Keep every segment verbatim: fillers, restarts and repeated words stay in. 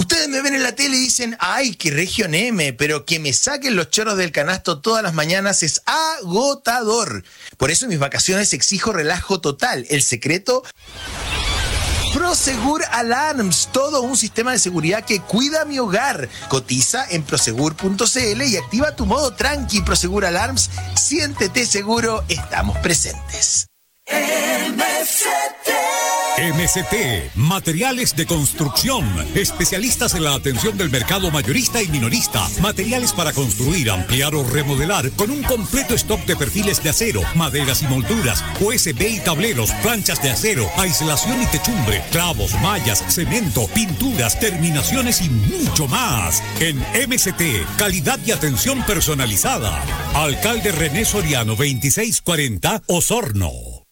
Ustedes me ven en la tele y dicen, ay, qué región M, pero que me saquen los chorros del canasto todas las mañanas es agotador. Por eso en mis vacaciones exijo relajo total. El secreto... Prosegur Alarms, todo un sistema de seguridad que cuida mi hogar. Cotiza en prosegur punto c l y activa tu modo tranqui. Prosegur Alarms, siéntete seguro, estamos presentes. M C T M C T, materiales de construcción, especialistas en la atención del mercado mayorista y minorista, materiales para construir, ampliar o remodelar, con un completo stock de perfiles de acero, maderas y molduras, U S B y tableros, planchas de acero, aislación y techumbre, clavos, mallas, cemento, pinturas, terminaciones y mucho más. En M C T, calidad y atención personalizada. Alcalde René Soriano, veintiséis cuarenta, Osorno.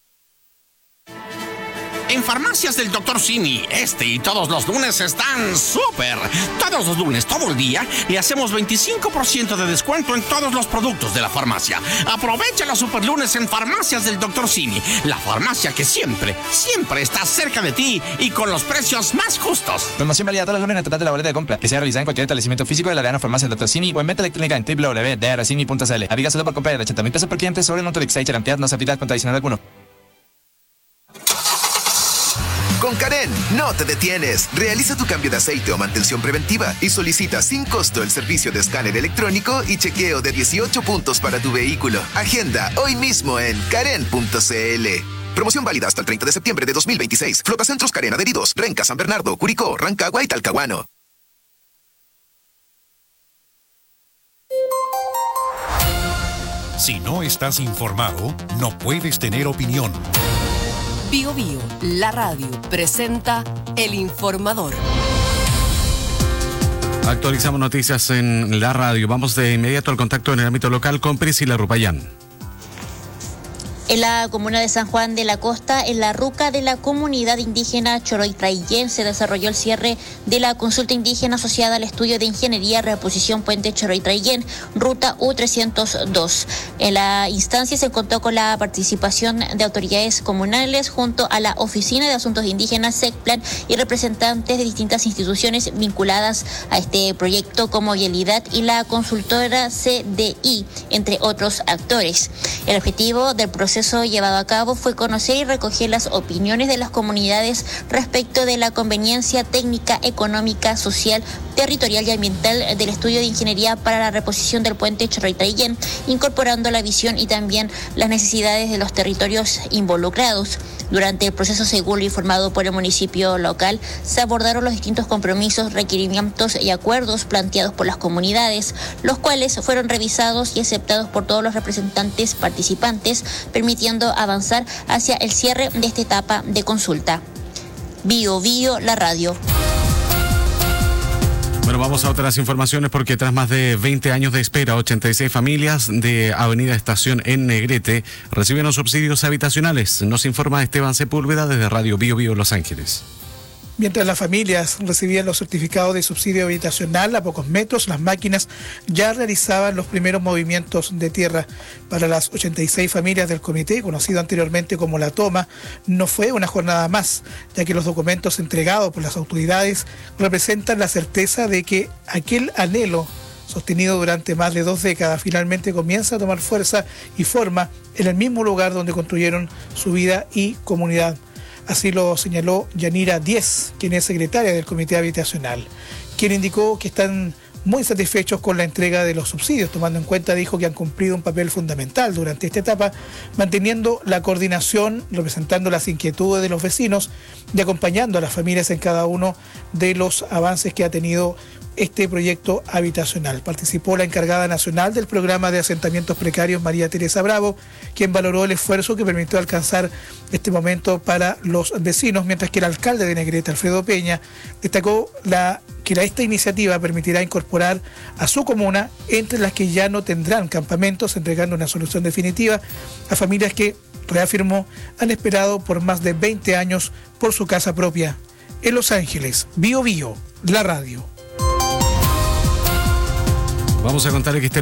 En Farmacias del doctor Simi, este y todos los lunes están súper. Todos los lunes, todo el día, le hacemos veinticinco por ciento de descuento en todos los productos de la farmacia. Aprovecha los super lunes en Farmacias del doctor Simi, la farmacia que siempre, siempre está cerca de ti y con los precios más justos. Promoción válida todos los lunes en total de la boleta de compra, que sea realizada en cualquier establecimiento físico de la Arena Farmacia del doctor Simi o en venta electrónica en doble u doble u doble u punto d r simi punto c l. Aplica solo por compra de ochenta mil pesos por cliente sobre un monto de Exchange Ampliad, no se aplica contra adicional alguno. Con Karen, no te detienes. Realiza tu cambio de aceite o mantención preventiva y solicita sin costo el servicio de escáner electrónico y chequeo de dieciocho puntos para tu vehículo. Agenda hoy mismo en karen punto c l. Promoción válida hasta el treinta de septiembre de dos mil veintiséis. Flotacentros Karen adheridos, Renca, San Bernardo, Curicó, Rancagua y Talcahuano. Si no estás informado, no puedes tener opinión. Bio Bio, la radio, presenta El Informador. Actualizamos noticias en la radio. Vamos de inmediato al contacto en el ámbito local con Priscila Rupayán. En la comuna de San Juan de la Costa, en la ruca de la comunidad indígena Choroitraillén, se desarrolló el cierre de la consulta indígena asociada al estudio de ingeniería reposición Puente Choroitraillén, ruta U trescientos dos. En la instancia se contó con la participación de autoridades comunales junto a la Oficina de Asuntos Indígenas, SECPLAN, y representantes de distintas instituciones vinculadas a este proyecto como Vialidad y la consultora C D I, entre otros actores. El objetivo del proceso llevado a cabo fue conocer y recoger las opiniones de las comunidades respecto de la conveniencia técnica, económica, social, territorial y ambiental del estudio de ingeniería para la reposición del puente Choroitraillén, incorporando la visión y también las necesidades de los territorios involucrados. Durante el proceso, según lo informado por el municipio local, se abordaron los distintos compromisos, requerimientos y acuerdos planteados por las comunidades, los cuales fueron revisados y aceptados por todos los representantes participantes, permitiendo avanzar hacia el cierre de esta etapa de consulta. Bio Bio, la radio. Bueno, vamos a otras informaciones porque tras más de veinte años de espera, ochenta y seis familias de Avenida Estación en Negrete recibieron subsidios habitacionales. Nos informa Esteban Sepúlveda desde Radio Bio Bio Los Ángeles. Mientras las familias recibían los certificados de subsidio habitacional a pocos metros, las máquinas ya realizaban los primeros movimientos de tierra. Para las ochenta y seis familias del comité, conocido anteriormente como La Toma, no fue una jornada más, ya que los documentos entregados por las autoridades representan la certeza de que aquel anhelo sostenido durante más de dos décadas finalmente comienza a tomar fuerza y forma en el mismo lugar donde construyeron su vida y comunidad. Así lo señaló Yanira Díez, quien es secretaria del Comité Habitacional, quien indicó que están muy satisfechos con la entrega de los subsidios, tomando en cuenta, dijo, que han cumplido un papel fundamental durante esta etapa, manteniendo la coordinación, representando las inquietudes de los vecinos y acompañando a las familias en cada uno de los avances que ha tenido este proyecto habitacional. Participó la encargada nacional del programa de asentamientos precarios, María Teresa Bravo, quien valoró el esfuerzo que permitió alcanzar este momento para los vecinos, mientras que el alcalde de Negrete, Alfredo Peña, destacó la, que esta iniciativa permitirá incorporar a su comuna entre las que ya no tendrán campamentos, entregando una solución definitiva a familias que, reafirmó, han esperado por más de veinte años por su casa propia. En Los Ángeles, Bio Bio, la radio. Vamos a contarle que este